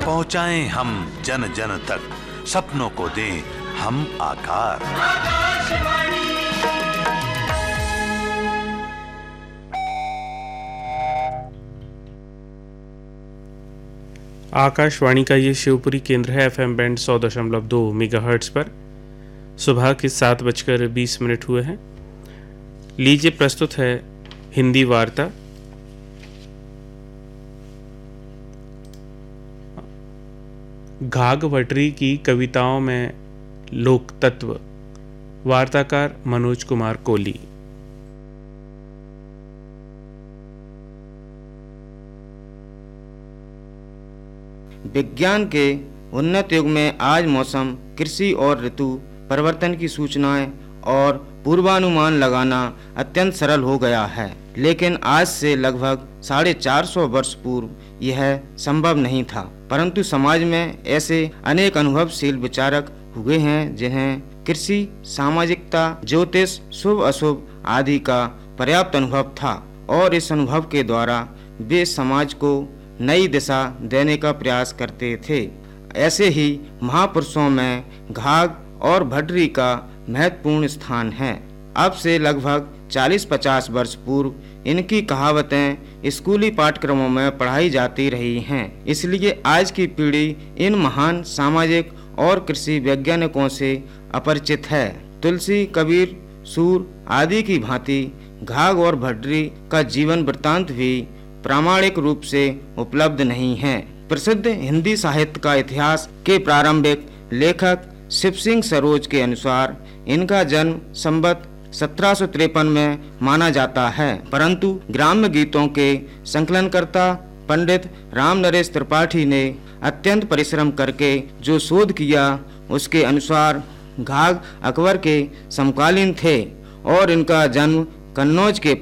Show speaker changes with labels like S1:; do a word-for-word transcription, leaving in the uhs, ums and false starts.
S1: पहुंचाएं हम जन जन तक, सपनों को दें हम आकार।
S2: आकाशवाणी का ये शिवपुरी केंद्र है। एफएम बैंड सौ दशमलव दो मेगाहर्ट्ज पर सुबह के सात बजकर बीस मिनट हुए हैं। लीजिए प्रस्तुत है हिंदी वार्ता। घाघ भटरी की कविताओं में लोक तत्व, वार्ताकार मनोज कुमार कोली।
S3: विज्ञान के उन्नत युग में आज मौसम, कृषि और ऋतु परिवर्तन की सूचनाएं और पूर्वानुमान लगाना अत्यंत सरल हो गया है, लेकिन आज से लगभग साढ़े चार सौ वर्ष पूर्व यह संभव नहीं था। परंतु समाज में ऐसे अनेक अनुभवशील विचारक हुए हैं जिन्हें कृषि, सामाजिकता, ज्योतिष, शुभ अशुभ आदि का पर्याप्त अनुभव था और इस अनुभव के द्वारा वे समाज को नई दिशा देने का प्रयास करते थे। ऐसे ही महापुरुषों में घाघ और भटरी का महत्वपूर्ण स्थान है। अब से लगभग चालीस पचास वर्ष पूर्व इनकी कहावतें स्कूली पाठ्यक्रमों में पढ़ाई जाती रही हैं। इसलिए आज की पीढ़ी इन महान सामाजिक और कृषि वैज्ञानिकों से अपरिचित है। तुलसी, कबीर, सूर आदि की भांति घाघ और भटरी का जीवन वृत्तांत भी प्रामाणिक रूप से उपलब्ध नहीं है। प्रसिद्ध हिंदी साहित्य का इतिहास के प्रारंभिक लेखक शिव सिंह सरोज के अनुसार इनका जन्म संवत सत्रह सौ तिरपन में माना जाता है, परंतु ग्राम्य गीतों के संकलनकर्ता पंडित राम नरेश त्रिपाठी ने अत्यंत परिश्रम करके जो शोध किया उसके अनुसार घाघ अकबर के समकालीन थे और इनका जन्म कन्नौज के